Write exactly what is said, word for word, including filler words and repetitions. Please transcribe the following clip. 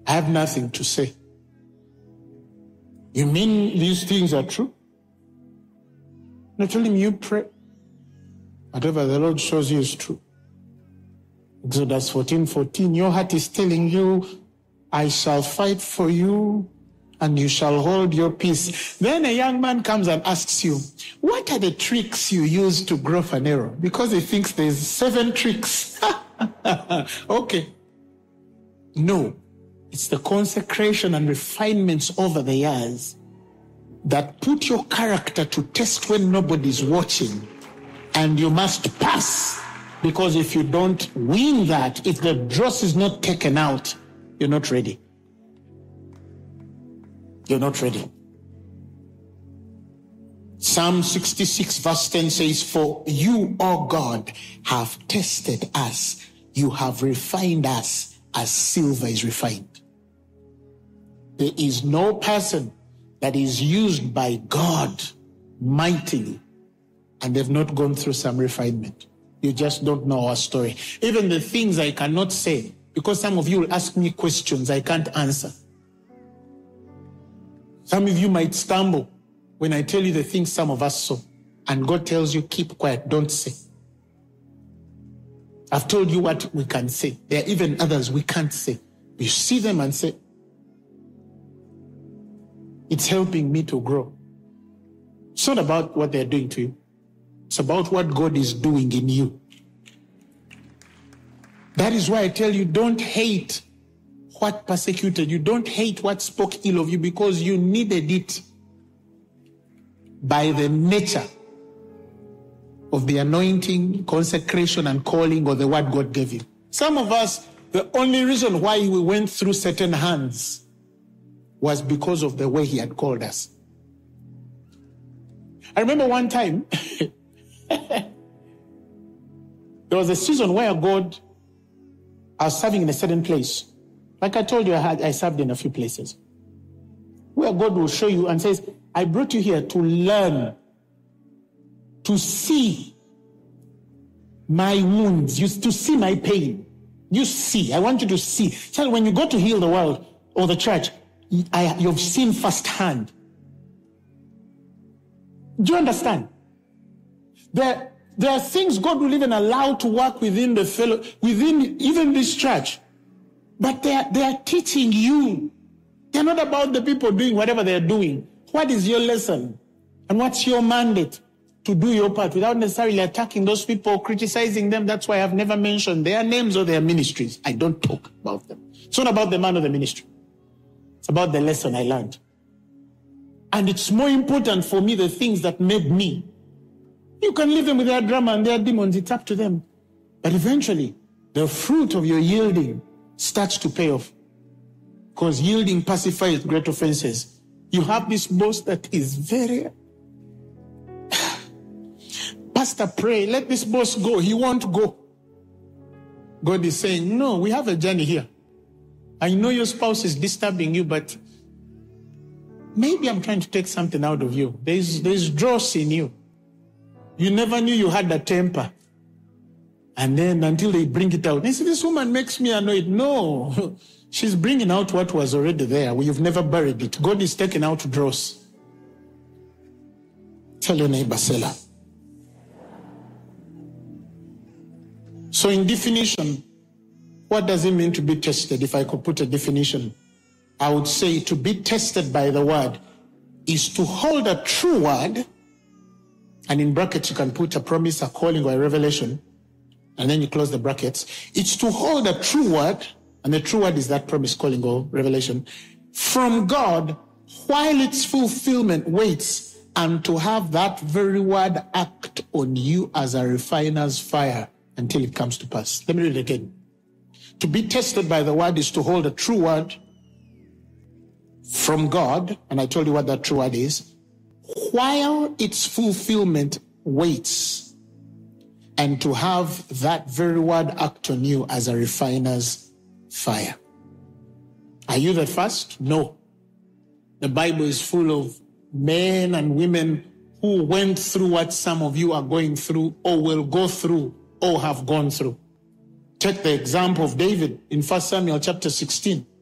I have nothing to say. You mean these things are true? I told him, you pray. Whatever the Lord shows you is true. Exodus fourteen fourteen, your heart is telling you, I shall fight for you and you shall hold your peace. Then a young man comes and asks you, what are the tricks you use to grow an arrow? Because he thinks there's seven tricks. Okay. No. It's the consecration and refinements over the years that put your character to test when nobody's watching. And you must pass. Because if you don't win that, if the dross is not taken out, you're not ready. You're not ready. Psalm sixty-six verse ten says, for you, O God, have tested us. You have refined us as silver is refined. There is no person that is used by God mightily and they've not gone through some refinement. You just don't know our story. Even the things I cannot say, because some of you will ask me questions I can't answer. Some of you might stumble when I tell you the things some of us saw. And God tells you, keep quiet, don't say. I've told you what we can say. There are even others we can't say. You see them and say, it's helping me to grow. It's not about what they're doing to you. It's about what God is doing in you. That is why I tell you, don't hate what persecuted you. Don't hate what spoke ill of you, because you needed it by the nature of the anointing, consecration, and calling of the word God gave you. Some of us, the only reason why we went through certain hands was because of the way he had called us. I remember one time, there was a season where God, I was serving in a certain place. Like I told you, I had I served in a few places. Where God will show you and says, I brought you here to learn, to see my wounds, you, to see my pain. You see, I want you to see. So when you go to heal the world or the church, I, you've seen firsthand. Do you understand? There, there are things God will even allow to work within the fellow, within even this church. But they are, they are teaching you. They're not about the people doing whatever they're doing. What is your lesson? And what's your mandate to do your part without necessarily attacking those people, criticizing them? That's why I've never mentioned their names or their ministries. I don't talk about them. It's not about the man or the ministry. It's about the lesson I learned. And it's more important for me the things that made me. You can leave them with their drama and their demons. It's up to them. But eventually, the fruit of your yielding starts to pay off. Because yielding pacifies great offenses. You have this boss that is very... Pastor, pray, let this boss go. He won't go. God is saying, no, we have a journey here. I know your spouse is disturbing you, but maybe I'm trying to take something out of you. There's, there's dross in you. You never knew you had a temper. And then until they bring it out, they say, this woman makes me annoyed. No, she's bringing out what was already there. You've never buried it. God is taking out dross. Tell your neighbor, Selah. So in definition, what does it mean to be tested? If I could put a definition, I would say to be tested by the word is to hold a true word, and in brackets you can put a promise, a calling, or a revelation, and then you close the brackets. It's to hold a true word, and the true word is that promise, calling, or revelation, from God while its fulfillment waits, and to have that very word act on you as a refiner's fire until it comes to pass. Let me read it again. To be tested by the word is to hold a true word from God, and I told you what that true word is, while its fulfillment waits, and to have that very word act on you as a refiner's fire. Are you that fast? No. The Bible is full of men and women who went through what some of you are going through, or will go through, or have gone through. Take the example of David in First Samuel chapter sixteen.